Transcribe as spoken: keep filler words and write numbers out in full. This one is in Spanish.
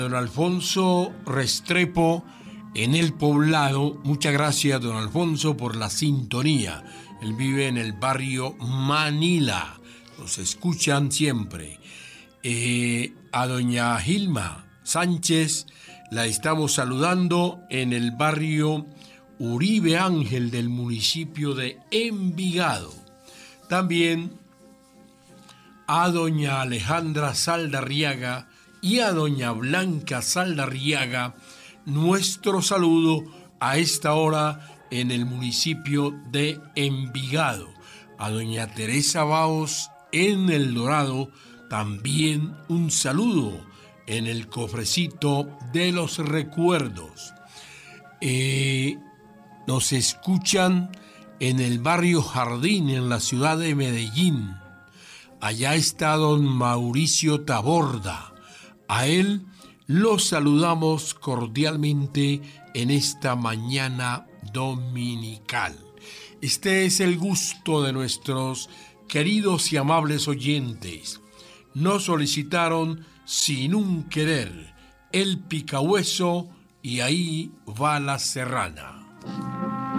Don Alfonso Restrepo en El Poblado. Muchas gracias, don Alfonso, por la sintonía. Él vive en el barrio Manila. Nos escuchan siempre. Eh, a doña Gilma Sánchez la estamos saludando en el barrio Uribe Ángel del municipio de Envigado. También a doña Alejandra Saldarriaga y a doña Blanca Saldarriaga, nuestro saludo a esta hora en el municipio de Envigado. A doña Teresa Baos en El Dorado, también un saludo en el cofrecito de los recuerdos. Eh, nos escuchan en el barrio Jardín, en la ciudad de Medellín. Allá está don Mauricio Taborda. A él lo saludamos cordialmente en esta mañana dominical. Este es el gusto de nuestros queridos y amables oyentes. Nos solicitaron Sin un querer, El Picahueso y Ahí va la serrana.